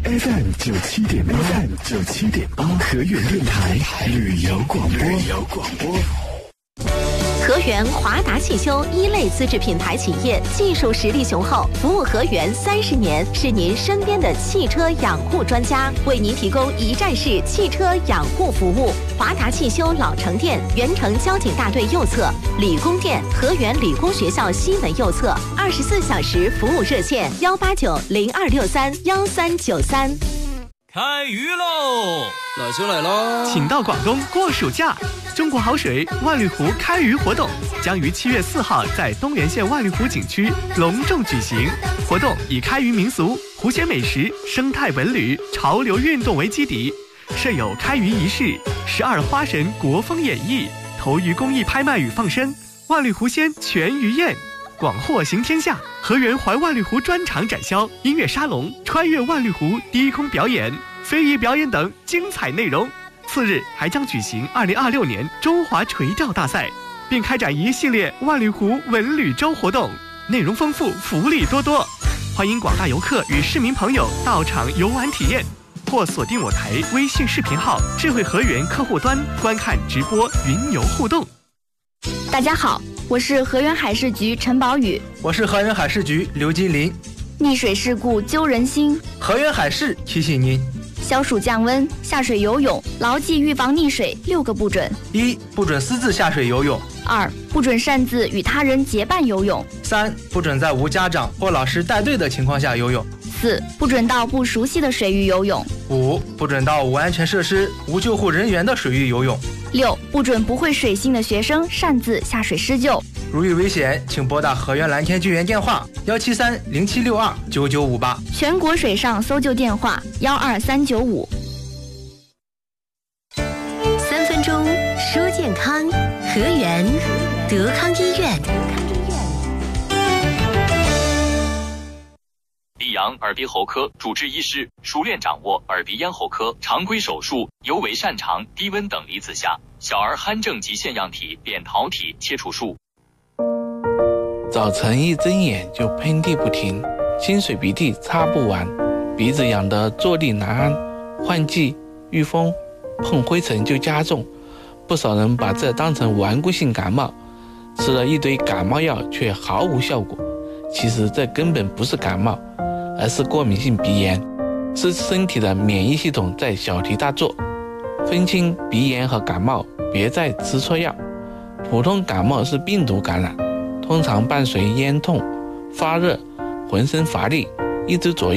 FM 97.8，河源电台旅游广播。 河源华达汽修一类资质品牌企业，技术实力雄厚，服务河源30年，是您身边的汽车养护专家，为您提供一站式汽车养护服务。华达汽修老城店，原城交警大队右侧；理工店，河源理工学校西门右侧，24小时服务热线189-0263-1393。 开鱼喽！ 老兄来喽！ 请到广东过暑假。中国好水万绿湖开渔活动将于7月4号在东源县万绿湖景区隆重举行。活动以开渔民俗、湖鲜美食、生态文旅、潮流运动为基底，设有开渔仪式、12花神国风演绎、投鱼工艺拍卖与放生、万绿湖鲜全鱼宴，广获行天下。河源环万绿湖专场展销、音乐沙龙、穿越万绿湖低空表演、非遗表演等精彩内容。次日还将举行2026年中华垂钓大赛，并开展一系列万绿湖文旅周活动，内容丰富，福利多多。欢迎广大游客与市民朋友到场游玩体验，或锁定我台微信视频号智慧河源客户端观看直播云游互动。 大家好，我是河源海事局陈宝宇。 我是河源海事局刘金林。 溺水事故揪人心， 河源海事提醒您： 消暑降温，下水游泳，牢记预防溺水6个不准 ：1. 不准私自下水游泳 ；2. 不准擅自与他人结伴游泳 ；3. 不准在无家长或老师带队的情况下游泳 ；4. 不准到不熟悉的水域游泳 ；5. 不准到无安全设施、无救护人员的水域游泳 ；6. 不准不会水性的学生擅自下水施救。 如遇危险，请拨打河源蓝天救援电话17307629958， 全国水上搜救电话12395。 3分钟说健康，河源德康医院。 溧阳耳鼻喉科主治医师熟练掌握耳鼻咽喉科常规手术，尤为擅长低温等离子下小儿鼾症及腺样体扁桃体切除术。 早晨一睁眼就喷嚏不停，清水鼻涕擦不完，鼻子痒得坐立难安，换季遇风碰灰尘就加重。不少人把这当成顽固性感冒，吃了一堆感冒药却毫无效果。其实这根本不是感冒，而是过敏性鼻炎，是身体的免疫系统在小题大做。分清鼻炎和感冒，别再吃错药。普通感冒是病毒感染，通常伴随咽痛、发热、浑身乏力，1周左右